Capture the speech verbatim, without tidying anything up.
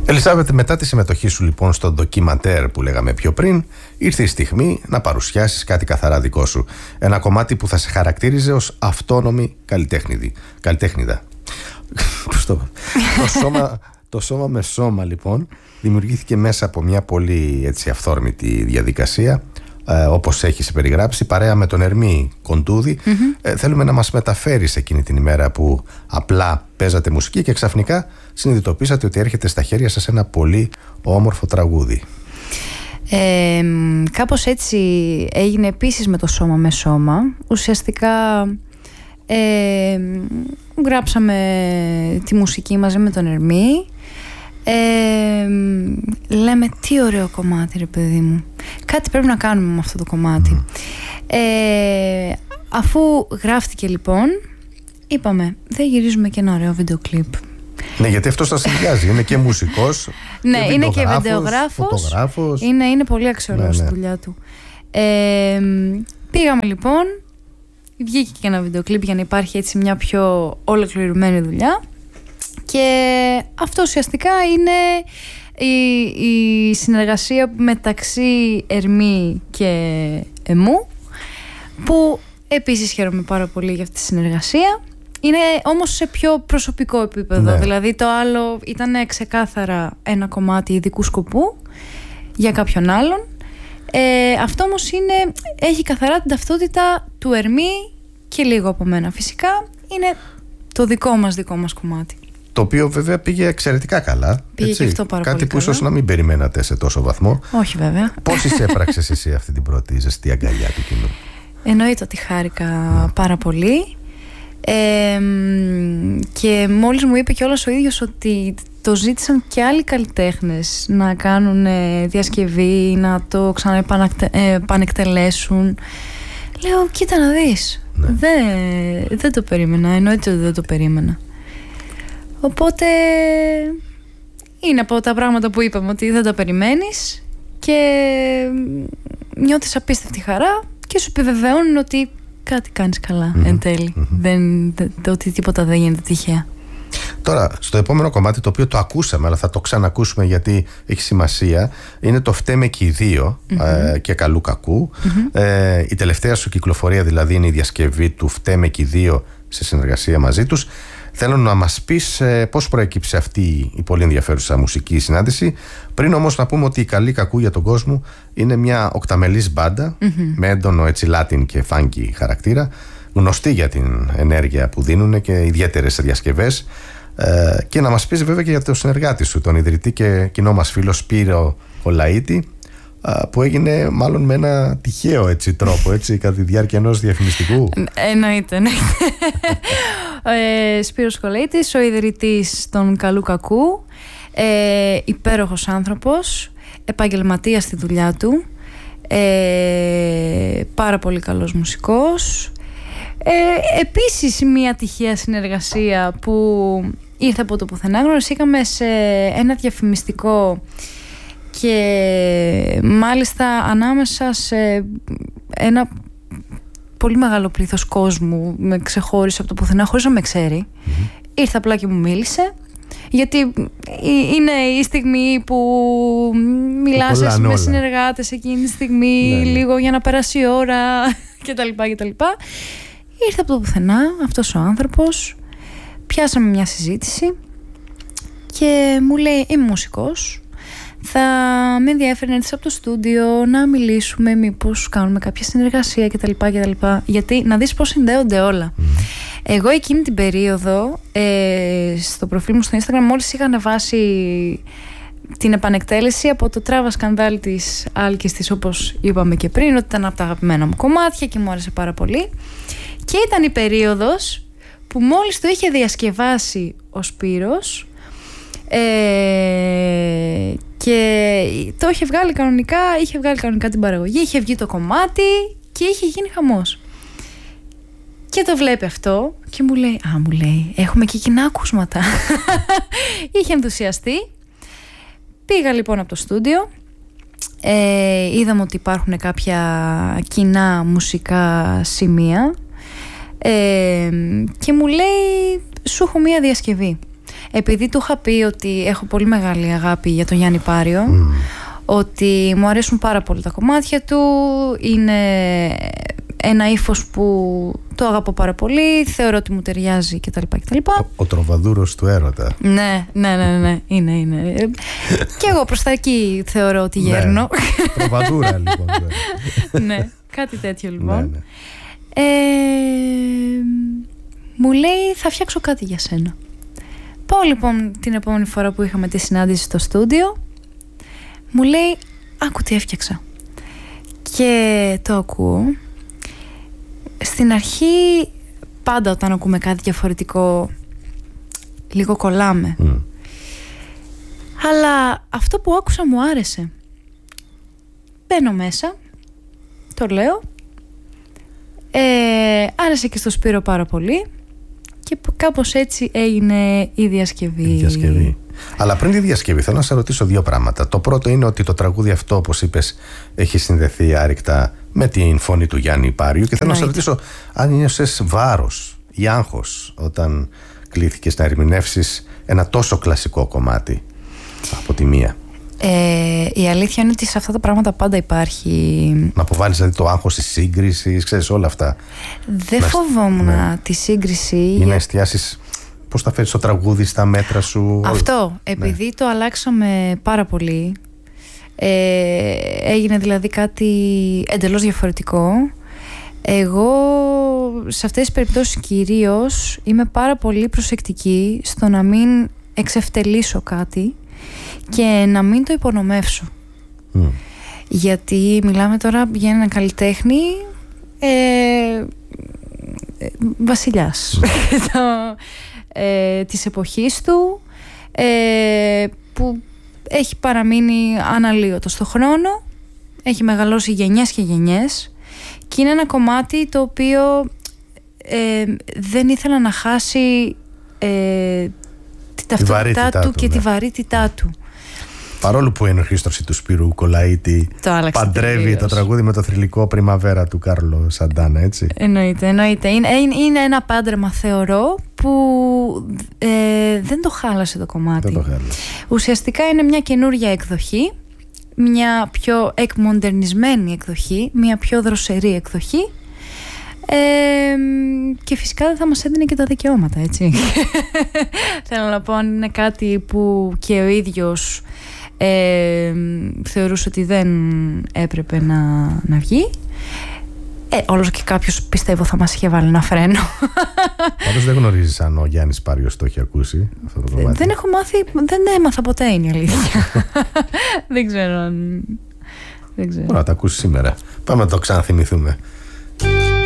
Ελισάβετ, μετά τη συμμετοχή σου λοιπόν στο ντοκιμαντέρ που λέγαμε πιο πριν, ήρθε η στιγμή να παρουσιάσεις κάτι καθαρά δικό σου. Ένα κομμάτι που θα σε χαρακτήριζε ως αυτόνομη καλλιτέχνηδα. το, το, σώμα, το σώμα με σώμα λοιπόν δημιουργήθηκε μέσα από μια πολύ έτσι αυθόρμητη διαδικασία, ε, όπως έχεις περιγράψει, παρέα με τον Ερμή Κοντούδη. Mm-hmm. ε, θέλουμε να μας μεταφέρεις εκείνη την ημέρα που απλά παίζατε μουσική και ξαφνικά συνειδητοποίησατε ότι έρχεται στα χέρια σας ένα πολύ όμορφο τραγούδι. Ε, κάπως έτσι έγινε επίσης με το σώμα με σώμα. Ουσιαστικά ε, γράψαμε τη μουσική μαζί με τον Ερμή. Ε, λέμε τι ωραίο κομμάτι ρε παιδί μου, κάτι πρέπει να κάνουμε με αυτό το κομμάτι. mm. ε, Αφού γράφτηκε λοιπόν, είπαμε δεν γυρίζουμε και ένα ωραίο βίντεο κλιπ? Ναι, γιατί αυτό σας συνδυάζει, είναι και μουσικός, ναι, και είναι και βιντεογράφος, φωτογράφος. Είναι, είναι πολύ αξιόλογος στη ναι, ναι. δουλειά του. ε, Πήγαμε λοιπόν, βγήκε και ένα βίντεο κλιπ για να υπάρχει έτσι μια πιο ολοκληρωμένη δουλειά. Και αυτό ουσιαστικά είναι η, η συνεργασία μεταξύ Ερμή και εμού, που επίσης χαίρομαι πάρα πολύ για αυτή τη συνεργασία. Είναι όμως σε πιο προσωπικό επίπεδο, ναι. Δηλαδή το άλλο ήταν ξεκάθαρα ένα κομμάτι ειδικού σκοπού για κάποιον άλλον. ε, Αυτό όμως είναι, έχει καθαρά την ταυτότητα του Ερμή και λίγο από μένα. Φυσικά είναι το δικό μας δικό μας κομμάτι. Το οποίο βέβαια πήγε εξαιρετικά καλά. Πήγε έτσι. Και αυτό πάρα Κάτι πολύ που καλά. ίσως να μην περιμένατε σε τόσο βαθμό. Όχι βέβαια. Πώς εισέπραξες εσύ αυτή την πρώτη ζεστή αγκαλιά του κοινού? Εννοείται ότι χάρηκα ναι. πάρα πολύ. Ε, και μόλις μου είπε κιόλας ο ίδιος ότι το ζήτησαν και άλλοι καλλιτέχνες να κάνουν διασκευή, να το ξαναεπανεκτελέσουν. Λέω, κοίτα να δεις. Ναι. Δεν, δεν το περίμενα. Εννοείται ότι δεν το περίμενα. Οπότε είναι από τα πράγματα που είπαμε ότι δεν τα περιμένεις και νιώθεις απίστευτη χαρά και σου επιβεβαιώνουν ότι κάτι κάνεις καλά mm-hmm. εν τέλει. Mm-hmm. Δεν, δε, ότι τίποτα δεν γίνεται τυχαία. Τώρα, στο επόμενο κομμάτι, το οποίο το ακούσαμε, αλλά θα το ξανακούσουμε γιατί έχει σημασία, είναι το «Φταίμε και οι δύο» mm-hmm. ε, και «Καλού κακού». Mm-hmm. Ε, η τελευταία σου κυκλοφορία δηλαδή είναι η διασκευή του «Φταίμε και οι δύο» σε συνεργασία μαζί τους. Θέλω να μας πεις ε, πώς προέκυψε αυτή η πολύ ενδιαφέρουσα μουσική συνάντηση. Πριν όμως να πούμε ότι η Καλή Κακού για τον κόσμο είναι μια οκταμελής μπάντα mm-hmm. με έντονο έτσι Latin και funky χαρακτήρα, γνωστή για την ενέργεια που δίνουν και ιδιαίτερες διασκευές. Ε, και να μας πεις βέβαια και για τον συνεργάτη σου, τον ιδρυτή και κοινό μας φίλο Σπύρο Κολαΐτη, που έγινε μάλλον με ένα τυχαίο έτσι τρόπο, έτσι, κατά τη διάρκεια ενός διαφημιστικού. Εννοείται, εννοείται. ε, Σπύρος Κολαΐτης, ο ιδρυτής των Καλού Κακού, ε, υπέροχος άνθρωπος, επαγγελματίας στη δουλειά του, ε, πάρα πολύ καλός μουσικός. Ε, επίσης μια τυχαία συνεργασία που ήρθε από το πουθενά. Γνωριστήκαμε σε ένα διαφημιστικό και μάλιστα ανάμεσα σε ένα πολύ μεγάλο πλήθος κόσμου με ξεχώρισε από το πουθενά χωρίς να με ξέρει. Mm-hmm. Ήρθε απλά και μου μίλησε, γιατί είναι η στιγμή που μιλάς με όλα. Συνεργάτες εκείνη τη στιγμή, ναι, ναι. λίγο για να περάσει η ώρα κτλ, κτλ. Ήρθε από το πουθενά αυτός ο άνθρωπος, πιάσαμε μια συζήτηση και μου λέει, είμαι μουσικός, θα με ενδιαφέρει να έρθεις από το στούντιο να μιλήσουμε, μήπως κάνουμε κάποια συνεργασία κτλ, κτλ. Γιατί να δεις πώς συνδέονται όλα. Mm. Εγώ εκείνη την περίοδο ε, στο προφίλ μου στο Instagram μόλις είχα ανεβάσει την επανεκτέλεση από το τράβα σκανδάλι της Άλκης της, όπως είπαμε και πριν, ότι ήταν από τα αγαπημένα μου κομμάτια και μου άρεσε πάρα πολύ. Και ήταν η περίοδος που μόλις το είχε διασκευάσει ο Σπύρος ε, και το είχε βγάλει κανονικά, είχε βγάλει κανονικά την παραγωγή, είχε βγει το κομμάτι και είχε γίνει χαμός. Και το βλέπει αυτό και μου λέει, α, μου λέει, έχουμε και κοινά ακούσματα. Είχε ενθουσιαστεί. Πήγα λοιπόν από το στούντιο, ε, είδαμε ότι υπάρχουν κάποια κοινά μουσικά σημεία ε, και μου λέει, σου έχω μία διασκευή. επειδή του είχα πει ότι έχω πολύ μεγάλη αγάπη για τον Γιάννη Πάριο, mm. ότι μου αρέσουν πάρα πολύ τα κομμάτια του, είναι ένα ύφος που το αγαπώ πάρα πολύ, θεωρώ ότι μου ταιριάζει κτλ. κτλ. Ο, ο τροβαδούρος του έρωτα. Ναι, ναι, ναι, ναι, είναι, είναι. Και εγώ προς τα εκεί θεωρώ ότι γέρνω. Ναι, τροβαδούρα λοιπόν. Ναι, κάτι τέτοιο λοιπόν. Ναι, ναι. Ε, μου λέει θα φτιάξω κάτι για σένα. Πάω λοιπόν την επόμενη φορά που είχαμε τη συνάντηση στο στούντιο, μου λέει άκου τι έφτιαξα. Και το ακούω. Στην αρχή πάντα όταν ακούμε κάτι διαφορετικό λίγο κολλάμε. Mm. Αλλά αυτό που άκουσα μου άρεσε. Μπαίνω μέσα, το λέω, ε, άρεσε και στο Σπύρο πάρα πολύ και κάπως έτσι έγινε η διασκευή. Η διασκευή. Αλλά πριν τη διασκευή θέλω να σε ρωτήσω δύο πράγματα. Το πρώτο είναι ότι το τραγούδι αυτό, όπως είπες, έχει συνδεθεί άρρηκτα με την φωνή του Γιάννη Πάριου και θέλω να σε ρωτήσω αν νιώσες βάρος ή άγχος όταν κλήθηκες να ερμηνεύσεις ένα τόσο κλασικό κομμάτι από τη μία. Ε, η αλήθεια είναι ότι σε αυτά τα πράγματα πάντα υπάρχει. Να αποβάλεις δηλαδή το άγχος της σύγκρισης, ξέρεις όλα αυτά. Δεν να... φοβόμουν ναι. τη σύγκριση. Ή για... να εστιάσεις πώς θα φέρεις το τραγούδι στα μέτρα σου. Αυτό, επειδή ναι. το αλλάξαμε πάρα πολύ. Ε, έγινε δηλαδή κάτι εντελώς διαφορετικό. Εγώ σε αυτές τις περιπτώσεις κυρίως είμαι πάρα πολύ προσεκτική στο να μην εξευτελίσω κάτι και να μην το υπονομεύσω. Mm. Γιατί μιλάμε τώρα για έναν καλλιτέχνη ε, ε, βασιλιάς mm. το, ε, της εποχής του, ε, που έχει παραμείνει αναλύωτο στο χρόνο, έχει μεγαλώσει γενιές και γενιές και είναι ένα κομμάτι το οποίο ε, δεν ήθελα να χάσει ε, την ταυτότητά του, του και ναι. τη βαρύτητά του. Παρόλο που η ενορχήστρωση του Σπύρου Κολαΐτη παντρεύει τελείως το τραγούδι με το θρυλικό Πριμαβέρα του Κάρλο Σαντάνα, έτσι. Εννοείται, εννοείται. Είναι, είναι ένα πάντρεμα, θεωρώ, που ε, δεν το χάλασε το κομμάτι. Δεν το χάλασε. Ουσιαστικά είναι μια καινούρια εκδοχή, μια πιο εκμοντερνισμένη εκδοχή, μια πιο δροσερή εκδοχή. Ε, και φυσικά δεν θα μας έδινε και τα δικαιώματα, έτσι. Θέλω να πω, αν είναι κάτι που και ο ίδιος ε, θεωρούσε ότι δεν έπρεπε να, να βγει, ε, όλος και κάποιος πιστεύω θα μας είχε βάλει ένα φρένο. Πάντως δεν γνωρίζεις αν ο Γιάννης Πάριος το έχει ακούσει αυτό το κομμάτι. Δεν έχω μάθει, δεν έμαθα ποτέ, είναι η αλήθεια. Δεν ξέρω αν... Μπορεί να το ακούσει σήμερα. Πάμε να το ξαναθυμηθούμε.